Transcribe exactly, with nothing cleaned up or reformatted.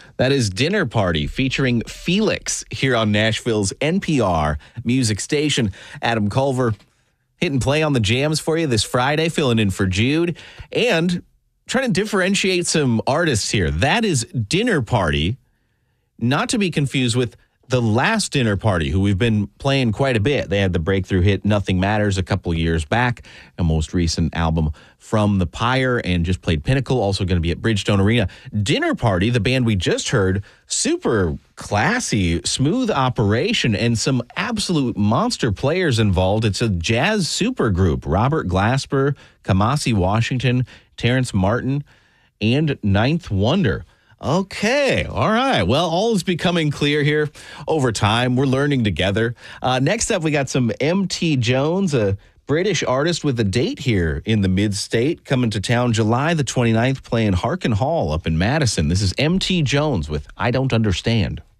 That is Dinner Party featuring Felix here on Nashville's N P R music station. Adam Culver hitting play on the jams for you this Friday, filling in for Jude, and trying to differentiate some artists here. That is Dinner Party, not to be confused with The Last Dinner Party, who we've been playing quite a bit. They had the breakthrough hit Nothing Matters a couple years back, a most recent album from The Pyre, and just played Pinnacle, also going to be at Bridgestone Arena. Dinner Party, the band we just heard, super classy, smooth operation, and some absolute monster players involved. It's a jazz supergroup. Robert Glasper, Kamasi Washington, Terrence Martin, and Ninth Wonder. Okay. All right. Well, all is becoming clear here over time. We're learning together. Uh, next up, we got some M T Jones, a British artist with a date here in the mid-state, coming to town July the twenty-ninth, playing Harkin Hall up in Madison. This is M T Jones with I Don't Understand.